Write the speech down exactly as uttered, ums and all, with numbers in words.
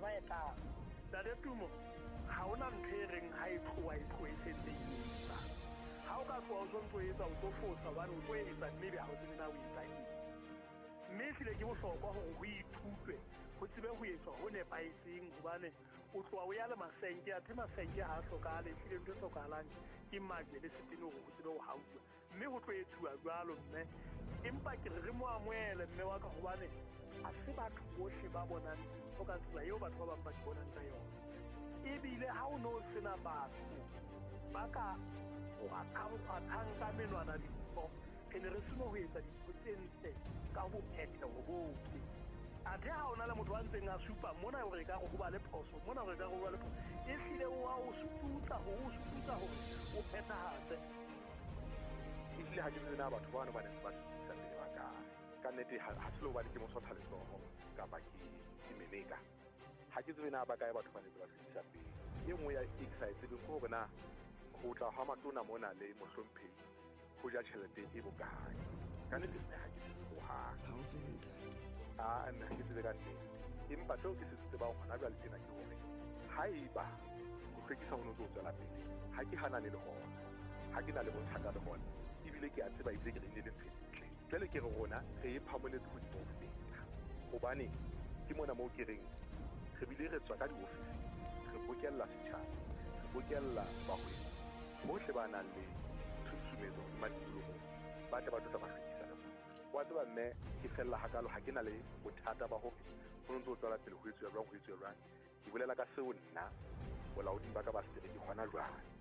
ba etang Dade Tumo ha ona ntho e reng ha e tloha e tloetsetse etsa ha o ka tloha o sontso etsa o tlo fosa hobane o tlo etsa maybe ha o tsebe na o etsa eng mme sile ke bohlokwa hore ho ithutwe ho tsebe ho etswa ho nepahetseng hobane o tloha o ya le masenke a the masenke ha a hlokahale ehlile ntho e hlokahalang ke mage le setene hore ho tsebe ho hauwa mme ho tlo etsuwa jwalo mme empa ke re re mo amohele mme wa ka hobane ha se batho bohle ba bonang o ka tsela eo batho ba bang ba bonang ka yona ebile ha o no sena batho ba ka o akhanka menwana dintho ke ne re seno ho etsa dintho tse ntle ka ho phetha ho bohle athe ha ona le motho wa ntseng a supa mona hore ka go ba le phoso mona hore ka go ba le phoso e hlile wa o suputsa ho o suputsa hore o phethahatse ehlile ha ke tsena batho ba bana ba ne ba tsitsa pele ba ka ka nnete ha se lo ba ke mo sotha letsoho kapa ke ke meneka ha ke tsena ba ka batho ba ne ba tsitsa pele e nngwe ya excited ko hore na ho tla ha matona mona le mohlomphehi ho ja tjhelete e bokae ka nnete ha ke tsebo ha ha o tsebe ntate a nna ke tsebe ka nnete empa seo ke se tsebang hona jwale tjena ke hore haeba ho hlwekisa ho no tlo tswela pele ha ke hanane le hona ha ke na le bothata le hona ebile ke a tseba itse ke le ntle jwale ke re rona re e phamoletse hodimo ho feta hobane ke mona moo ke reng re bile re tswa ka diofisi re bokella setjhaba re bokella bahwebi bohle ba nang le tshusumetso madikolong ba tla ba tla ba hlwekisa le wa tseba mme ke fella hakalo ha ke na le bothata ba hore ho ntse o tswela pele ho etsuwa jwang ho etsuwa jwang ke bolela ka seo nna bolaoding ba ka ba se ke hona jwang